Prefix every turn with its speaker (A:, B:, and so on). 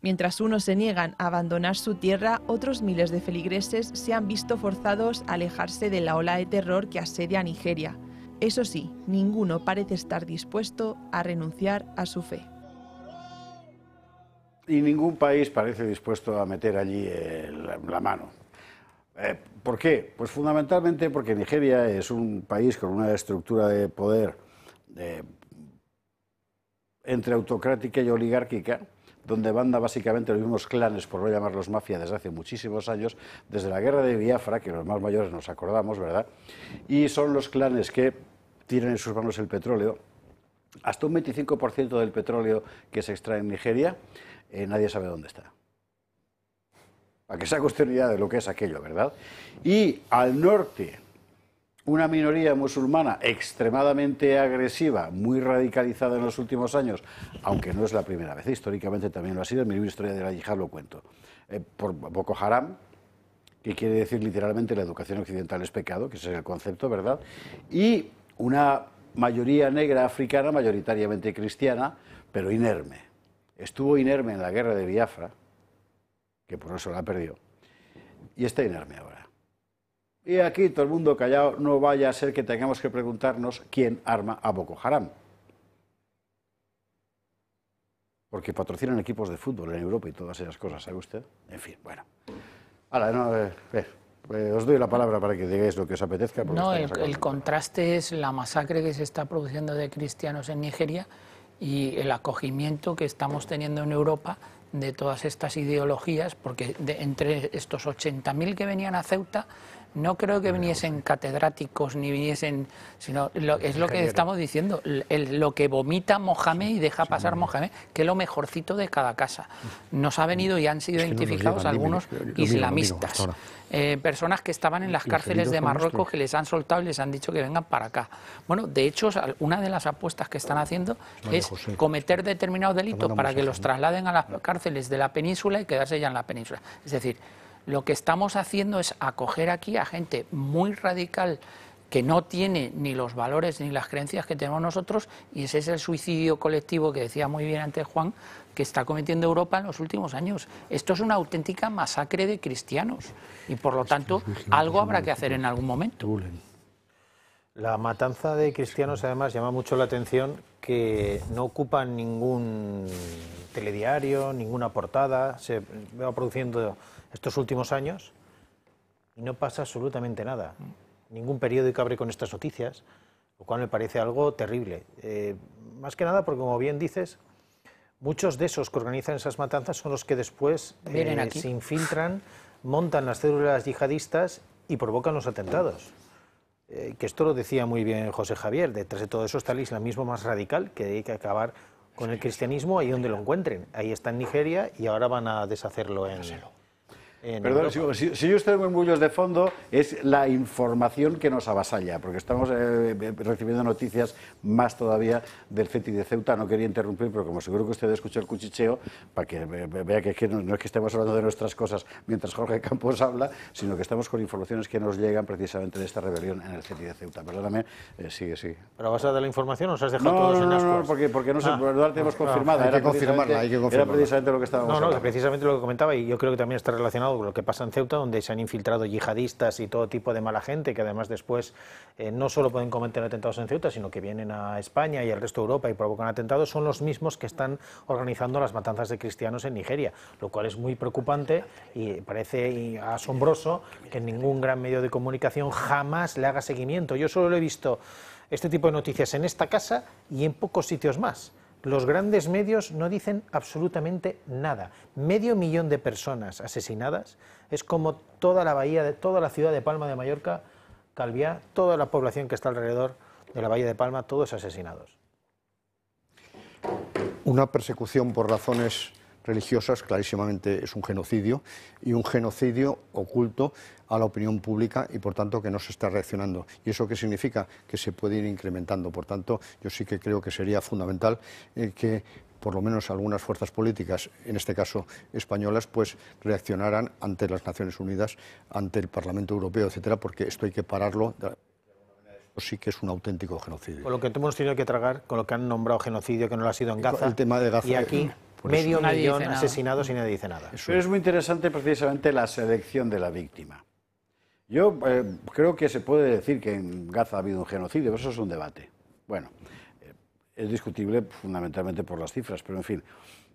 A: Mientras unos se niegan a abandonar su tierra, otros miles de feligreses se han visto forzados a alejarse de la ola de terror que asedia Nigeria. Eso sí, ninguno parece estar dispuesto a renunciar a su fe.
B: Y ningún país parece dispuesto a meter allí la mano. ¿Por qué? Pues fundamentalmente porque Nigeria es un país con una estructura de poder entre autocrática y oligárquica, donde manda básicamente los mismos clanes, por no llamarlos mafia, desde hace muchísimos años, desde la guerra de Biafra, que los más mayores nos acordamos, ¿verdad? Y son los clanes que tienen en sus manos el petróleo. Hasta un 25% del petróleo que se extrae en Nigeria, nadie sabe dónde está. Para que se haga usted una idea de lo que es aquello, ¿verdad? Y al norte, una minoría musulmana extremadamente agresiva, muy radicalizada en los últimos años, aunque no es la primera vez, históricamente también lo ha sido, en mi libro Historia de la Yihad lo cuento, por Boko Haram, que quiere decir literalmente la educación occidental es pecado, que ese es el concepto, ¿verdad? Y una mayoría negra africana, mayoritariamente cristiana, pero inerme. Estuvo inerme en la guerra de Biafra, que por eso la perdió, y está inerme ahora. Y aquí todo el mundo callado, no vaya a ser que tengamos que preguntarnos quién arma a Boko Haram. Porque patrocinan equipos de fútbol en Europa y todas esas cosas, ¿sabe usted? En fin, bueno. Ahora, no, pues os doy la palabra para que digáis lo que os apetezca.
C: No, el contraste es la masacre que se está produciendo de cristianos en Nigeria y el acogimiento que estamos teniendo en Europa de todas estas ideologías, porque entre estos 80.000 que venían a Ceuta, no creo que viniesen catedráticos ni viniesen, sino es lo que estamos diciendo, lo que vomita Mohamed y deja pasar Mohamed, que es lo mejorcito de cada casa. Nos ha venido y han sido identificados algunos islamistas, personas que estaban en las cárceles de Marruecos, que les han soltado y les han dicho que vengan para acá. Bueno, de hecho, una de las apuestas que están haciendo es cometer determinados delitos para que los trasladen a las cárceles de la península y quedarse ya en la península. Es decir, lo que estamos haciendo es acoger aquí a gente muy radical que no tiene ni los valores ni las creencias que tenemos nosotros, y ese es el suicidio colectivo que decía muy bien antes Juan, que está cometiendo Europa en los últimos años. Esto es una auténtica masacre de cristianos y por lo tanto algo habrá que hacer en algún momento.
D: La matanza de cristianos además llama mucho la atención que no ocupan ningún telediario, ninguna portada, se va produciendo estos últimos años y no pasa absolutamente nada. Ningún periódico abre con estas noticias, lo cual me parece algo terrible. Más que nada porque, como bien dices, muchos de esos que organizan esas matanzas son los que después se infiltran, montan las células yihadistas y provocan los atentados. Que esto lo decía muy bien José Javier, detrás de todo eso está el islamismo más radical, que hay que acabar con el cristianismo ahí donde lo encuentren. Ahí está en Nigeria y ahora van a deshacerlo en...
B: Perdón, si yo estoy muy de fondo, es la información que nos avasalla, porque estamos recibiendo noticias más todavía del CETI de Ceuta. No quería interrumpir, pero como seguro que usted escuchó el cuchicheo, para que vea que no es que estemos hablando de nuestras cosas mientras Jorge Campos habla, sino que estamos con informaciones que nos llegan precisamente de esta rebelión en el CETI de Ceuta. Perdóname, sigue.
D: ¿Pero vas a dar la información o os has dejado todos en ascuas?
B: No, porque no la tenemos confirmada.
E: Hay que confirmarla.
B: Era precisamente lo que estábamos hablando.
D: Precisamente lo que comentaba, y yo creo que también está relacionado con lo que pasa en Ceuta, donde se han infiltrado yihadistas y todo tipo de mala gente, que además después no solo pueden cometer atentados en Ceuta, sino que vienen a España y al resto de Europa y provocan atentados. Son los mismos que están organizando las matanzas de cristianos en Nigeria, lo cual es muy preocupante y parece asombroso que ningún gran medio de comunicación jamás le haga seguimiento. Yo solo he visto este tipo de noticias en esta casa y en pocos sitios más. Los grandes medios no dicen absolutamente nada. 500.000 de personas asesinadas es como toda la bahía, toda la ciudad de Palma de Mallorca, Calviá, toda la población que está alrededor de la bahía de Palma, todos asesinados.
E: Una persecución por razones religiosas clarísimamente es un genocidio, y un genocidio oculto a la opinión pública y por tanto que no se está reaccionando. ¿Y eso qué significa? Que se puede ir incrementando. Por tanto, yo sí que creo que sería fundamental que por lo menos algunas fuerzas políticas, en este caso españolas, pues reaccionaran ante las Naciones Unidas, ante el Parlamento Europeo, etcétera, porque esto hay que pararlo. Sí que es un auténtico genocidio.
D: Con lo que hemos tenido que tragar, con lo que han nombrado genocidio, que no lo ha sido en Gaza,
E: el tema de Gaza,
D: y aquí Medio
C: Nadie
D: millón
C: dice nada.
D: asesinados y nadie dice nada.
B: Pero es muy interesante precisamente la selección de la víctima. Yo creo que se puede decir que en Gaza ha habido un genocidio, pero eso es un debate. Bueno, es discutible fundamentalmente por las cifras, pero en fin.